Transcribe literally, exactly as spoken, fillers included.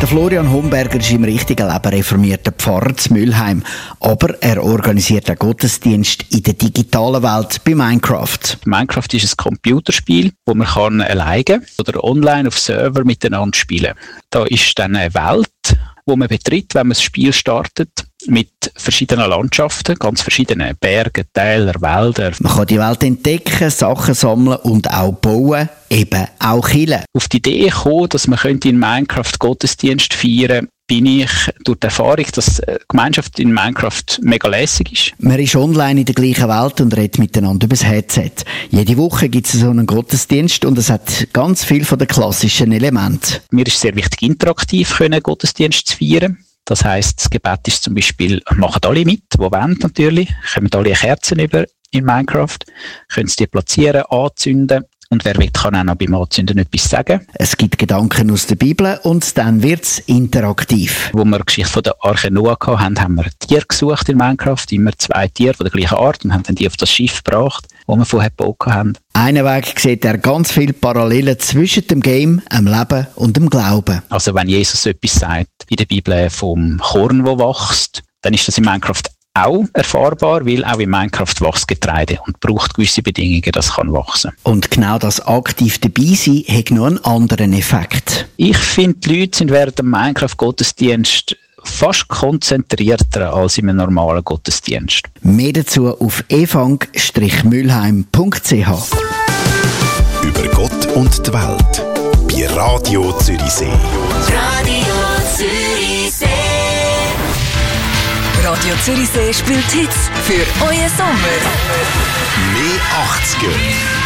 Der Florian Homberger ist im richtigen Leben reformierter Pfarrer zu Mülheim. Aber er organisiert einen Gottesdienst in der digitalen Welt bei Minecraft. Minecraft ist ein Computerspiel, wo man kann alleine oder online auf Server miteinander spielen kann. Da ist dann eine Welt, wo man betritt, wenn man das Spiel startet, mit verschiedenen Landschaften, ganz verschiedenen Bergen, Täler, Wälder. Man kann die Welt entdecken, Sachen sammeln und auch bauen, eben auch Kirchen. Auf die Idee gekommen, dass man in Minecraft Gottesdienst feiern könnte, bin ich durch die Erfahrung, dass die Gemeinschaft in Minecraft mega lässig ist. Man ist online in der gleichen Welt und redet miteinander über das Headset. Jede Woche gibt es so einen Gottesdienst und es hat ganz viel von den klassischen Elementen. Mir ist sehr wichtig, interaktiv können Gottesdienst zu feiern. Das heisst, das Gebet ist zum Beispiel, machen alle mit, die wollen natürlich, kommen alle Kerzen über in Minecraft, können sie die platzieren, anzünden. Und wer will, kann auch noch beim Anzünden etwas sagen. Es gibt Gedanken aus der Bibel und dann wird es interaktiv. Wo wir die Geschichte von der Arche Noah hatten, haben wir Tiere gesucht in Minecraft, immer zwei Tiere von der gleichen Art, und haben dann die auf das Schiff gebracht, das wir vorher gebaut haben. Einen Weg sieht er ganz viele Parallelen zwischen dem Game, dem Leben und dem Glauben. Also wenn Jesus etwas sagt in der Bibel vom Korn, das wächst, dann ist das in Minecraft auch erfahrbar, weil auch in Minecraft wächst Getreide und braucht gewisse Bedingungen, dass es wachsen kann. Und genau das aktiv dabei sein hat noch einen anderen Effekt. Ich finde, die Leute sind während dem Minecraft-Gottesdienst fast konzentrierter als in einem normalen Gottesdienst. Mehr dazu auf evang Strich mülheim Punkt c h. Über Gott und die Welt bei Radio Zürichsee. Radio Zürichsee. Radio Zürichsee spielt Hits für euren Sommer. Mehr achtziger.